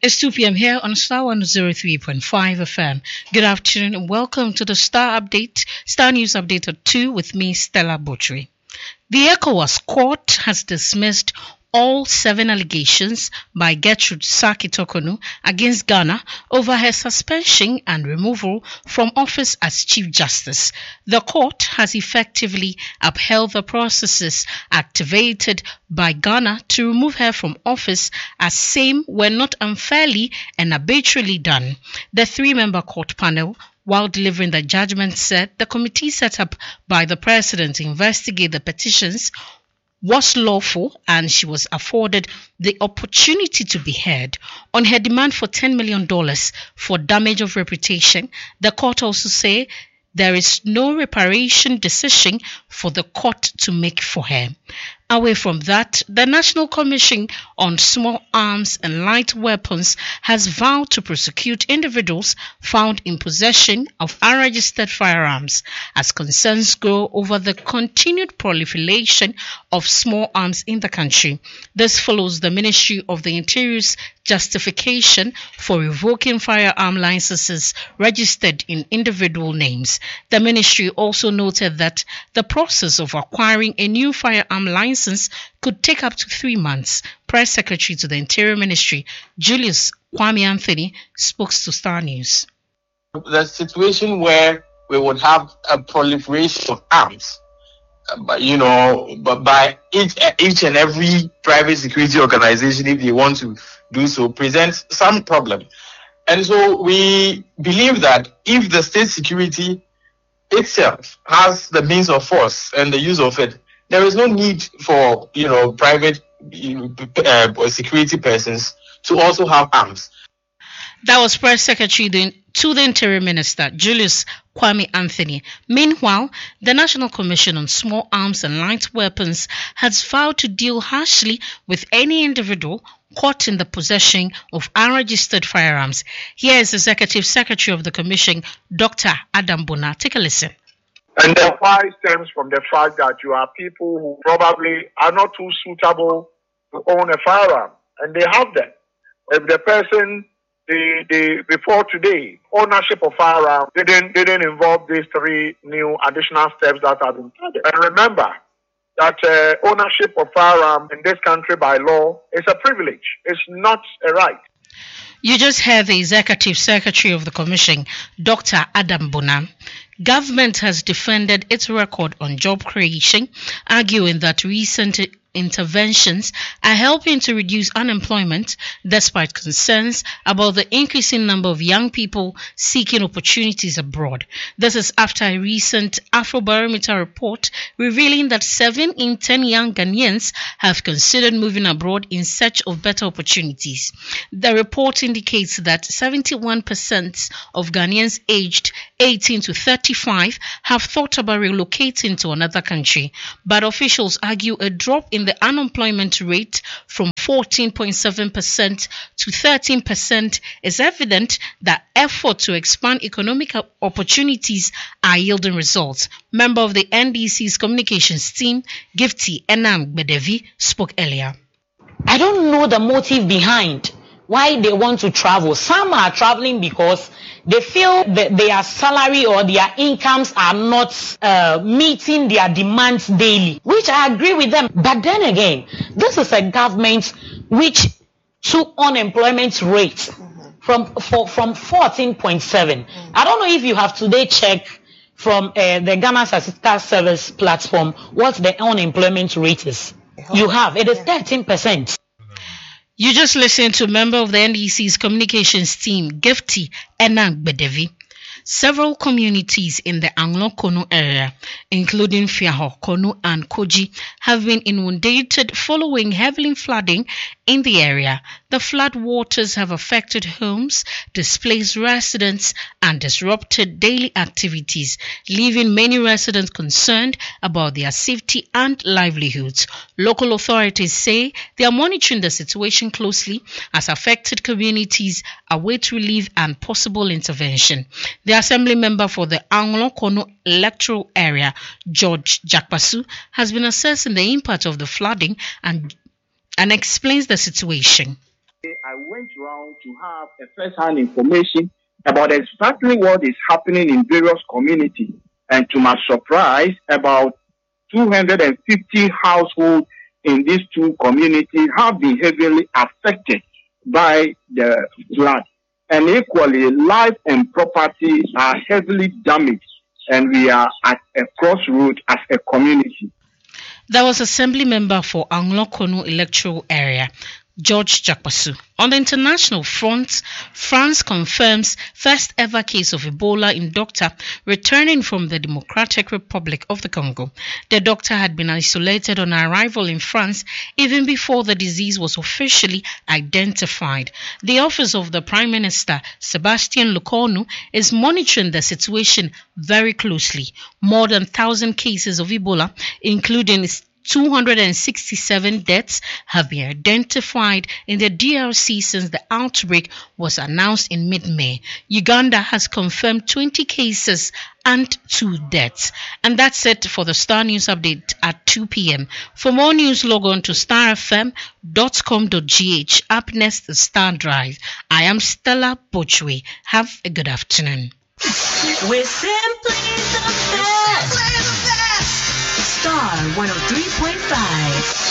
It's 2 p.m. here on Star 103.5 FM. Good afternoon and welcome to the Star News Update at 2 with me, Stella Butchery. The ECOWAS court has dismissed all 7 allegations by Gertrude Saki-Tokonu against Ghana over her suspension and removal from office as Chief Justice. The court has effectively upheld the processes activated by Ghana to remove her from office as same were not unfairly and arbitrarily done. The 3-member court panel, while delivering the judgment, said the committee set up by the president to investigate the petitions was lawful and she was afforded the opportunity to be heard. On her demand for $10 million for damage of reputation, the court also said there is no reparation decision for the court to make for her. Away from that, the National Commission on Small Arms and Light Weapons has vowed to prosecute individuals found in possession of unregistered firearms as concerns grow over the continued proliferation of small arms in the country. This follows the Ministry of the Interior's justification for revoking firearm licenses registered in individual names. The ministry also noted that the process of acquiring a new firearm license could take up to 3 months. Press Secretary to the Interior Ministry, Julius Kwame Anthony, spoke to Star News. The situation where we would have a proliferation of arms, but by each and every private security organization, if they want to do so, presents some problem. And so we believe that if the state security itself has the means of force and the use of it, there is no need for private security persons to also have arms. That was Press Secretary to the Interior Minister, Julius Kwame Anthony. Meanwhile, the National Commission on Small Arms and Light Weapons has vowed to deal harshly with any individual caught in the possession of unregistered firearms. Here is Executive Secretary of the Commission, Dr. Adam Bona. Take a listen. And the fight stems from the fact that you are people who probably are not too suitable to own a firearm, and they have them. If the person before today, ownership of firearm didn't involve these 3 new additional steps that have been added. And remember that ownership of firearm in this country by law is a privilege. It's not a right. You just heard the Executive Secretary of the Commission, Dr. Adam Bona. Government has defended its record on job creation, arguing that recent interventions are helping to reduce unemployment despite concerns about the increasing number of young people seeking opportunities abroad. This is after a recent Afrobarometer report revealing that 7 in 10 young Ghanaians have considered moving abroad in search of better opportunities. The report indicates that 71% of Ghanaians aged 18 to 35 have thought about relocating to another country, but officials argue a drop in the unemployment rate from 14.7% to 13% is evident that efforts to expand economic opportunities are yielding results. Member of the NDC's communications team, Gifty Enang Bedevi, spoke earlier. I don't know the motive behind why they want to travel. Some are traveling because they feel that their salary or their incomes are not meeting their demands daily, which I agree with them. But then again, this is a government which took unemployment rate from 14.7. I don't know if you have today checked from the Ghana Statistics Service platform what the unemployment rate is. You have. It is 13%. You just listened to a member of the NDC's communications team, Gifty Enang Bedevi. Several communities in the Anglo-Kono area, including Fiaho, Kono and Koji, have been inundated following heavy flooding in the area. The flood waters have affected homes, displaced residents, and disrupted daily activities, leaving many residents concerned about their safety and livelihoods. Local authorities say they are monitoring the situation closely as affected communities await relief and possible intervention. The Assembly member for the Anglo-Kono electoral area, George Jakpasu, has been assessing the impact of the flooding and explains the situation. I went around to have a first-hand information about exactly what is happening in various communities. And to my surprise, about 250 households in these two communities have been heavily affected by the flood. And equally, life and property are heavily damaged, and we are at a crossroad as a community. That was Assembly Member for Anglokonu Electoral Area, George Jakpasu. On the international front, France confirms first ever case of Ebola in doctor returning from the Democratic Republic of the Congo. The doctor had been isolated on arrival in France even before the disease was officially identified. The office of the Prime Minister, Sebastian Lecornu, is monitoring the situation very closely. More than 1,000 cases of Ebola, including 267 deaths, have been identified in the DRC since the outbreak was announced in mid-May. Uganda has confirmed 20 cases and 2 deaths. And that's it for the Star News Update at 2 p.m. For more news, log on to starfm.com.gh. Up next, the Star Drive. I am Stella Bochwe. Have a good afternoon. We're simply the best. Star 103.5.